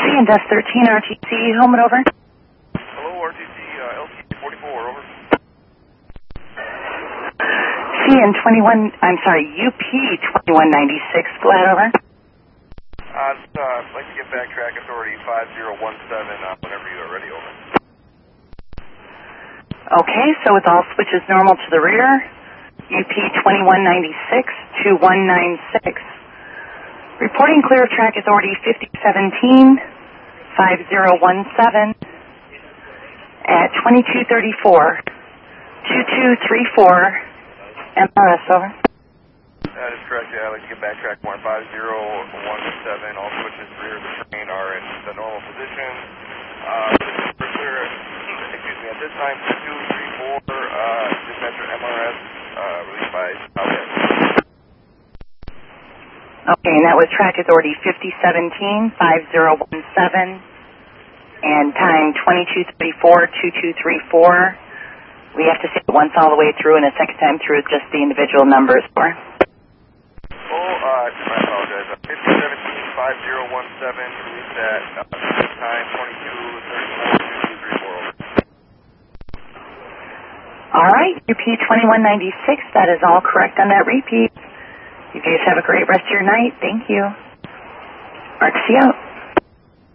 and Dust 13, RTC, home and over. Hello, RTC, LT 44, over. UP 2196, flat over. I'd like to get back track authority 5017 whenever you are ready, over. Okay, so with all switches normal to the rear, UP 2196 to 196. Reporting clear of track authority 5017 5017 at 2234 2234 MRS, over. That is correct, yeah. I'd like to get back track more 5017. All switches rear of the train are in the normal position. For clear, excuse me, at this time, 2234, dispatcher MRS, released by Southwest. Okay, and that was track authority 5017 5017 and time 2234 2234. We have to say it once all the way through and a second time through just the individual numbers, for. I apologize. 5017 5017, released at time 2234 2234, over. All right, UP 2196, that is all correct on that repeat. You guys have a great rest of your night. Thank you. RTC out.